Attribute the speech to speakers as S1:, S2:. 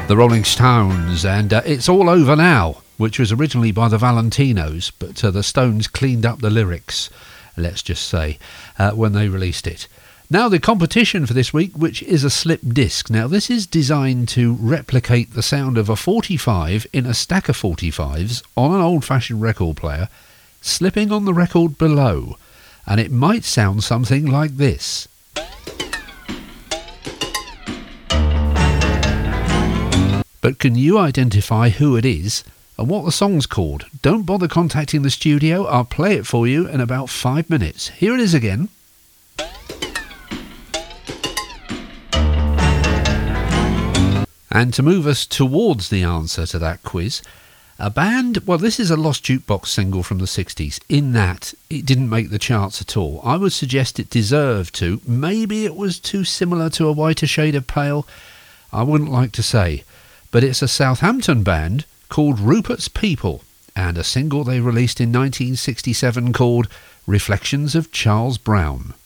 S1: The Rolling Stones, and It's All Over Now, which was originally by the Valentinos, but the Stones cleaned up the lyrics, let's just say, when they released it. Now the competition for this week, which is a slip disc. Now this is designed to replicate the sound of a 45 in a stack of 45s on an old-fashioned record player, slipping on the record below, and it might sound something like this. But can you identify who it is and what the song's called? Don't bother contacting the studio, I'll play it for you in about 5 minutes. Here it is again. And to move us towards the answer to that quiz, a band, well, this is a Lost Jukebox single from the 60s, in that it didn't make the charts at all. I would suggest it deserved to. Maybe it was too similar to A Whiter Shade of Pale. I wouldn't like to say. But it's a Southampton band called Rupert's People, and a single they released in 1967 called Reflections of Charles Brown.